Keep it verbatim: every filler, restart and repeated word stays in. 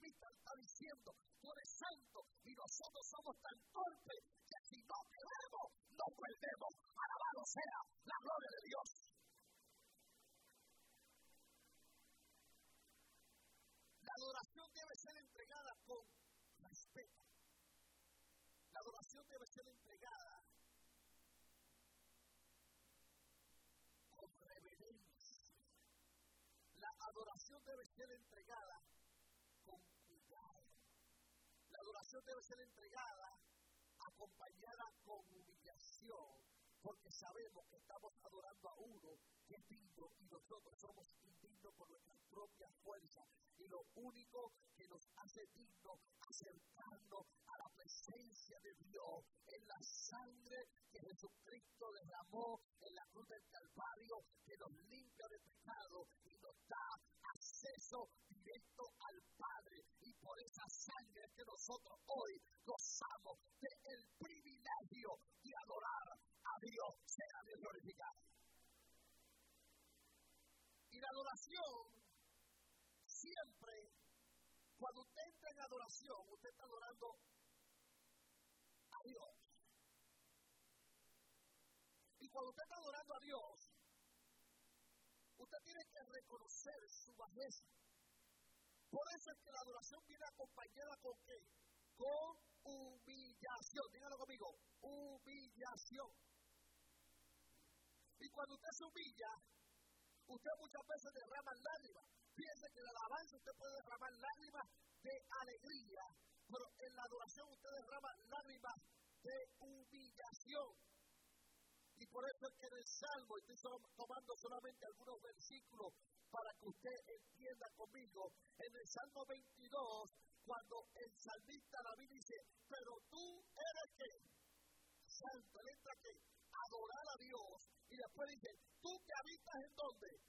salmista está diciendo, tú eres santo y nosotros somos tan torpes que si no te vemos, no perdemos. Alabado sea la gloria de Dios. La adoración debe ser entregada con respeto. La adoración debe ser entregada con reverencia. La adoración debe ser entregada con cuidado. La adoración debe ser entregada acompañada con humillación, porque sabemos que estamos adorando a uno que es digno y nosotros somos indignos por nuestra propia fuerza. Y lo único que nos hace dignos acercarnos a la presencia de Dios es la sangre que Jesucristo derramó en la cruz del Calvario, que nos limpia de pecado y nos da acceso directo al Padre. Y por esa sangre es que nosotros hoy gozamos del privilegio de adorar a Dios. Sea Dios glorificado. Y la adoración siempre, cuando usted entra en adoración, usted está adorando a Dios. Y cuando usted está adorando a Dios, usted tiene que reconocer su bajeza. Por eso es que la adoración viene acompañada con ¿qué? Con humillación. Díganlo conmigo, humillación. Y cuando usted se humilla, usted muchas veces derrama lágrimas. Fíjense que en la alabanza usted puede derramar lágrimas de alegría, pero en la adoración usted derrama lágrimas de humillación. Y por eso es que en el Salmo, estoy tomando solamente algunos versículos para que usted entienda conmigo, en el Salmo veintidós, cuando el salmista David dice, pero tú eres ¿qué? Santo, él entra ¿qué? Adorar a Dios, y después dice, tú que habitas en dónde?